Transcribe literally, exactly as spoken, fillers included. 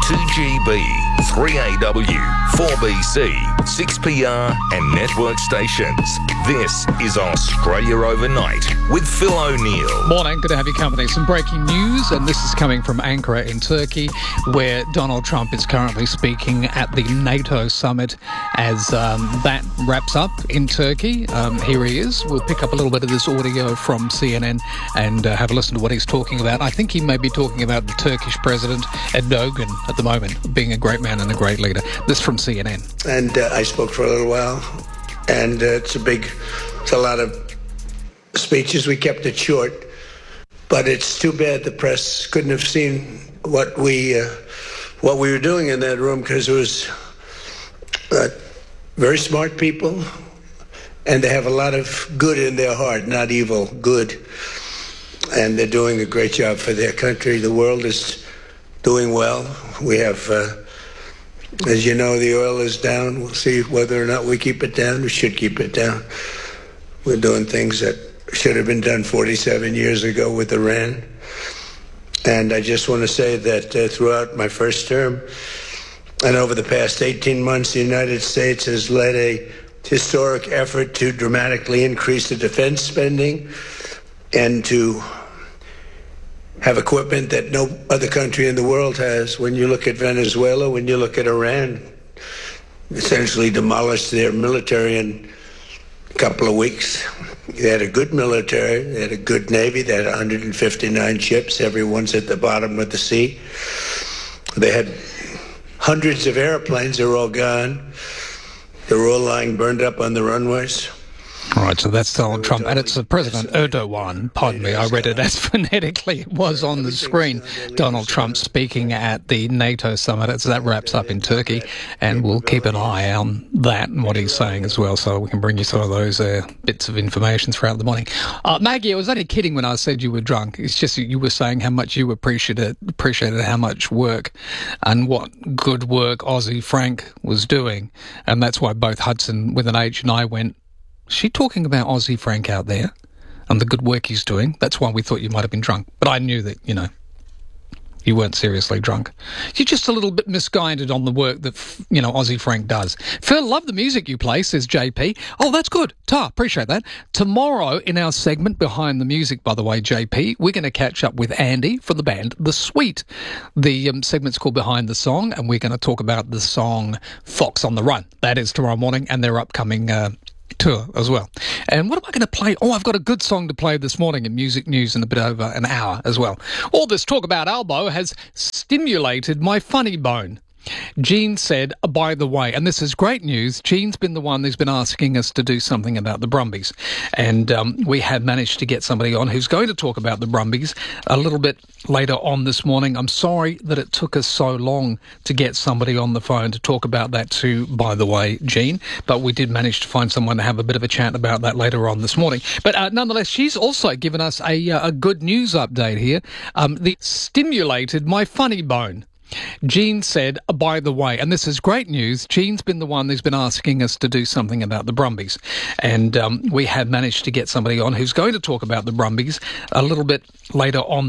two G B, three A W, four B C, six P R and network stations. This is Australia Overnight with Phil O'Neill. Morning, good to have your company. Some breaking news, and this is coming from Ankara in Turkey, where Donald Trump is currently speaking at the NATO summit. As um, that wraps up in Turkey, um, here he is. We'll pick up a little bit of this audio from C N N and uh, have a listen to what he's talking about. I think he may be talking about the Turkish president, Erdogan, at the moment, being a great man and a great leader. This from C N N. And uh, I spoke for a little while, and uh, it's a big, it's a lot of speeches. We kept it short, but it's too bad the press couldn't have seen what we uh, what we were doing in that room, because it was uh, very smart people, and they have a lot of good in their heart, not evil, good. And they're doing a great job for their country. The world is doing well. We have, uh, as you know, the oil is down. We'll see whether or not we keep it down. We should keep it down. We're doing things that should have been done forty-seven years ago with Iran. And I just want to say that uh, throughout my first term and over the past eighteen months, the United States has led a historic effort to dramatically increase the defense spending and to have equipment that no other country in the world has. When you look at Venezuela, when you look at Iran, essentially demolished their military in a couple of weeks. They had a good military, they had a good navy, they had one hundred fifty-nine ships, everyone's at the bottom of the sea. They had hundreds of airplanes, they're all gone. They're all lying burned up on the runways. All right, so that's Donald Trump, and it's the President Erdogan, pardon me, I read it as phonetically it was on the screen. Donald Trump speaking at the NATO summit as that wraps up in Turkey, and we'll keep an eye on that and what he's saying as well, so we can bring you some of those uh, bits of information throughout the morning. Uh, Maggie, I was only kidding when I said you were drunk. It's just you were saying how much you appreciated, appreciated how much work and what good work Aussie Frank was doing, and that's why both Hudson with an H and I went, is she talking about Aussie Frank out there and the good work he's doing? That's why we thought you might have been drunk. But I knew that, you know, you weren't seriously drunk. You're just a little bit misguided on the work that, you know, Aussie Frank does. Phil, love the music you play, says J P. Oh, that's good. Ta, appreciate that. Tomorrow in our segment Behind the Music, by the way, J P, we're going to catch up with Andy from the band The Sweet. The um, segment's called Behind the Song, and we're going to talk about the song Fox on the Run. That is tomorrow morning, and their upcoming Uh, tour as well. And what am I going to play? Oh, I've got a good song to play this morning in Music News in a bit over an hour as well. All this talk about Albo has stimulated my funny bone. Jean said, by the way, and this is great news, Jean's been the one who's been asking us to do something about the Brumbies. And um, we have managed to get somebody on who's going to talk about the Brumbies a little bit later on this morning. I'm sorry that it took us so long to get somebody on the phone to talk about that too, by the way, Jean. But we did manage to find someone to have a bit of a chat about that later on this morning. But uh, nonetheless, she's also given us a, uh, a good news update here. Um, the stimulated my funny bone. Jean said, by the way, and this is great news, Jean's been the one who's been asking us to do something about the Brumbies. And um, we have managed to get somebody on who's going to talk about the Brumbies a little bit later on